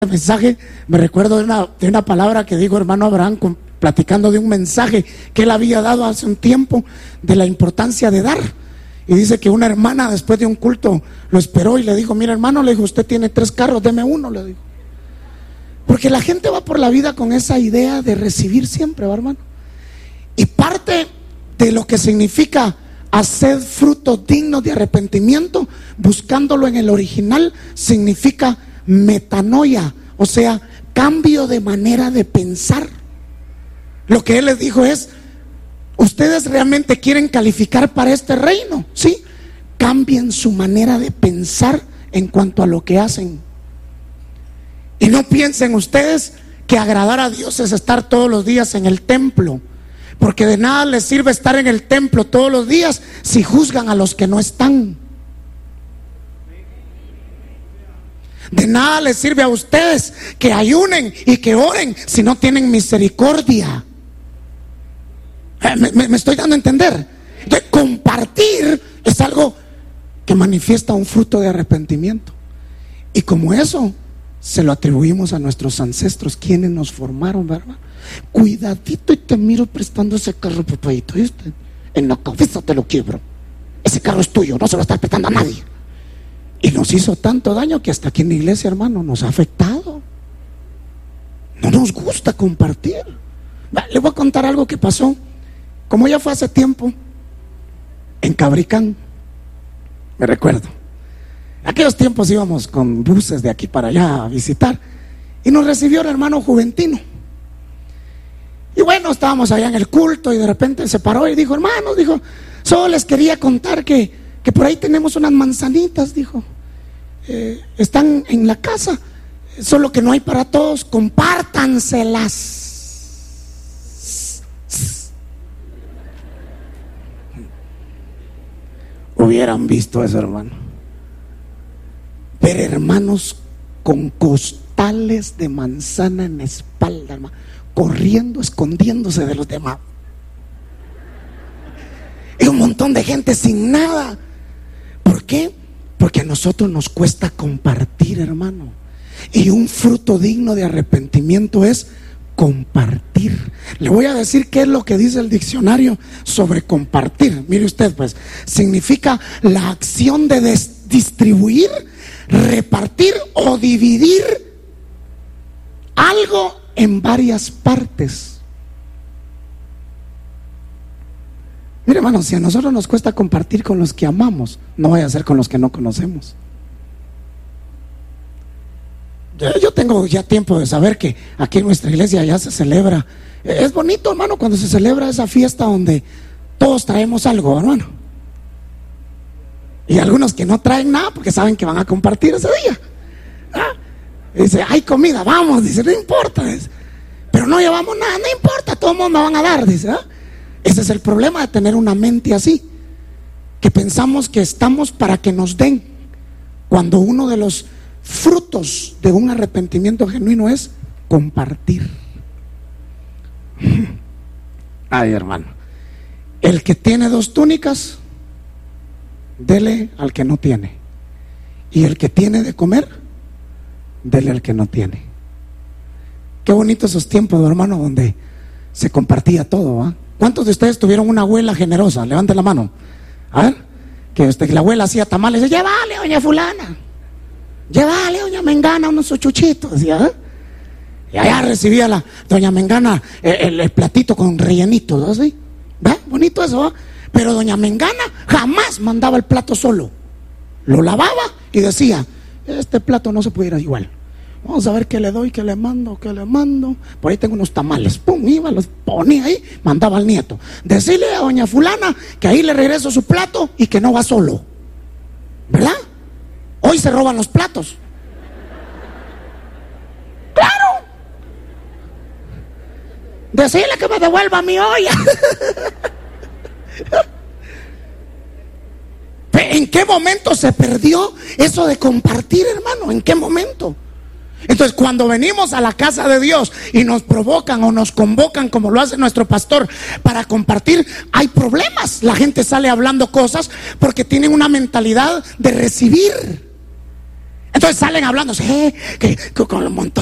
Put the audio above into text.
mensaje, me recuerdo de una palabra que dijo hermano Abraham platicando de un mensaje que él había dado hace un tiempo de la importancia de dar. Y dice que una hermana después de un culto lo esperó y le dijo: mira hermano, le dijo, usted tiene 3 carros, deme uno, le dijo. Porque la gente va por la vida con esa idea de recibir siempre, ¿va, hermano? Y parte de lo que significa hacer frutos dignos de arrepentimiento, buscándolo en el original, significa metanoia, o sea, cambio de manera de pensar. Lo que él les dijo es: ¿ustedes realmente quieren calificar para este reino? Sí, cambien su manera de pensar en cuanto a lo que hacen. Y no piensen ustedes que agradar a Dios es estar todos los días en el templo, porque de nada les sirve estar en el templo todos los días si juzgan a los que no están. De nada les sirve a ustedes que ayunen y que oren si no tienen misericordia. Me estoy dando a entender. Entonces, compartir es algo que manifiesta un fruto de arrepentimiento. Y como eso se lo atribuimos a nuestros ancestros, quienes nos formaron, ¿verdad? Cuidadito y te miro prestando ese carro, papadito, ¿viste? En la cabeza te lo quiebro. Ese carro es tuyo, no se lo estás prestando a nadie. Y nos hizo tanto daño que hasta aquí en la iglesia, hermano, nos ha afectado. No nos gusta compartir. Le voy a contar algo que pasó, como ya fue hace tiempo, en Cabricán. Me recuerdo. En aquellos tiempos íbamos con buses de aquí para allá a visitar, y nos recibió el hermano Juventino. Y bueno, estábamos allá en el culto y de repente se paró y dijo: hermanos, dijo, solo les quería contar que por ahí tenemos unas manzanitas, dijo, están en la casa, solo que no hay para todos, compártanselas. Hubieran visto eso, hermano. Ver hermanos con costales de manzana en la espalda, hermano, corriendo, escondiéndose de los demás. Y un montón de gente sin nada. ¿Por qué? Porque a nosotros nos cuesta compartir, hermano. Y un fruto digno de arrepentimiento es compartir. Le voy a decir qué es lo que dice el diccionario sobre compartir. Mire usted, pues, significa la acción de distribuir, repartir o dividir algo en varias partes. Mire, hermano, si a nosotros nos cuesta compartir con los que amamos, no vaya a ser con los que no conocemos. Yo tengo ya tiempo de saber que aquí en nuestra iglesia ya se celebra. Es bonito, hermano, cuando se celebra esa fiesta donde todos traemos algo, hermano. Y algunos que no traen nada porque saben que van a compartir ese día. Dice: hay comida, vamos, dice, no importa. Dice, pero no llevamos nada, no importa, todo el mundo me van a dar, dice. Ese es el problema de tener una mente así, que pensamos que estamos para que nos den, cuando uno de los frutos de un arrepentimiento genuino es compartir. Ay, hermano, el que tiene 2 túnicas, dele al que no tiene, y el que tiene de comer, dele al que no tiene. Qué bonitos esos tiempos, hermano, donde se compartía todo, ¿eh? ¿Cuántos de ustedes tuvieron una abuela generosa? Levante la mano. A ver, que la abuela hacía tamales, decía: llévale, doña fulana, llévale, doña Mengana, unos chuchitos, decía, ¿eh? Y allá recibía la doña Mengana el platito con rellenitos, ¿así? ¿Ve? Bonito eso, ¿eh? Pero doña Mengana jamás mandaba el plato solo. Lo lavaba y decía: este plato no se puede ir igual. Vamos a ver qué le doy, qué le mando. Por ahí tengo unos tamales. Pum, iba, los ponía ahí, mandaba al nieto. Decirle a doña fulana que ahí le regreso su plato y que no va solo. ¿Verdad? Hoy se roban los platos. ¡Claro! Decirle que me devuelva mi olla. ¿En qué momento se perdió eso de compartir, hermano? ¿En qué momento? Entonces, cuando venimos a la casa de Dios y nos provocan o nos convocan, como lo hace nuestro pastor, para compartir, hay problemas. La gente sale hablando cosas porque tienen una mentalidad de recibir. Entonces salen hablando, que con un montón